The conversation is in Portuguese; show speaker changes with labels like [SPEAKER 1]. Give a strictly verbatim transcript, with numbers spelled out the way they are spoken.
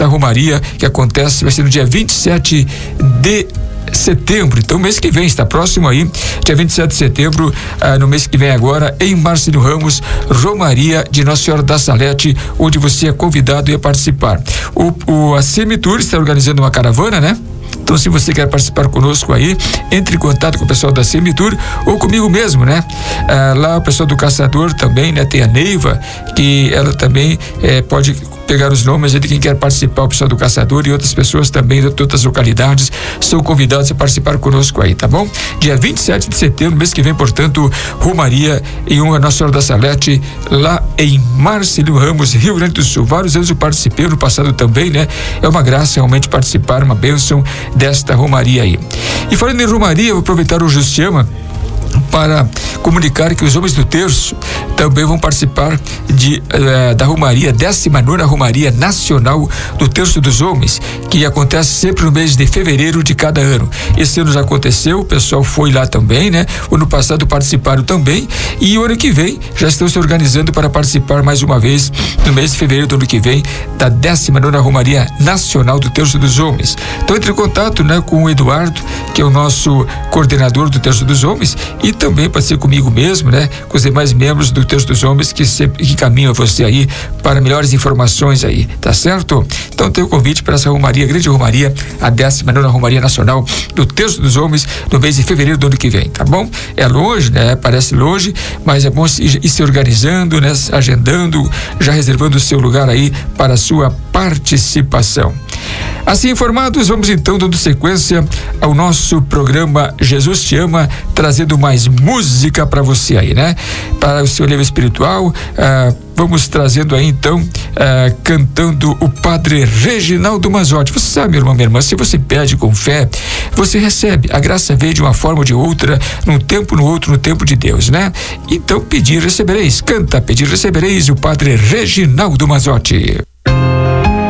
[SPEAKER 1] desta romaria que acontece, vai ser no dia vinte e sete de setembro, então mês que vem, está próximo aí, dia vinte e sete de setembro, ah, no mês que vem agora, em Marcílio Ramos, Romaria de Nossa Senhora da Salete, onde você é convidado a participar. O, o a Semitur está organizando uma caravana, né? Então, se você quer participar conosco aí, entre em contato com o pessoal da Semitur ou comigo mesmo, né? Ah, lá o pessoal do Caçador também, né? Tem a Neiva, que ela também eh, pode pegar os nomes de quem quer participar, o pessoal do Caçador e outras pessoas também de outras localidades são convidados a participar conosco aí, tá bom? Dia vinte e sete de setembro, mês que vem, portanto, Romaria em honra a Nossa Senhora da Salete, lá em Marcílio Ramos, Rio Grande do Sul. Vários anos eu participei, no passado também, né? É uma graça realmente participar, uma bênção desta Romaria aí. E falando em Romaria, eu vou aproveitar o Justiama para comunicar que os homens do terço também vão participar de, eh, da Romaria, décima nona Romaria Nacional do Terço dos Homens, que acontece sempre no mês de fevereiro de cada ano. Esse ano já aconteceu, o pessoal foi lá também, né? O ano passado participaram também, e o ano que vem já estão se organizando para participar mais uma vez no mês de fevereiro do ano que vem da décima nona Romaria Nacional do Terço dos Homens. Então entre em contato, né, com o Eduardo, que é o nosso coordenador do Terço dos Homens, e também pode ser comigo mesmo, né? Com os demais membros do Terço dos Homens que, sempre, que caminham você aí para melhores informações aí, tá certo? Então tem o convite para essa Romaria, grande Romaria, a décima nona Romaria Nacional do Terço dos Homens, no mês de fevereiro do ano que vem, tá bom? É longe, né? Parece longe, mas é bom ir se organizando, né? Agendando, já reservando o seu lugar aí para a sua participação. Assim informados, vamos então dando sequência ao nosso programa Jesus Te Ama, trazendo mais música para você aí, né? Para o seu nível espiritual, ah, vamos trazendo aí então, ah, cantando o Padre Reginaldo Mazzotti. Você sabe, meu irmão, minha irmã, se você pede com fé, você recebe. A graça veio de uma forma ou de outra, num tempo, no outro, no tempo de Deus, né? Então, pedir, recebereis. Canta, pedir, recebereis, o Padre Reginaldo Mazzotti.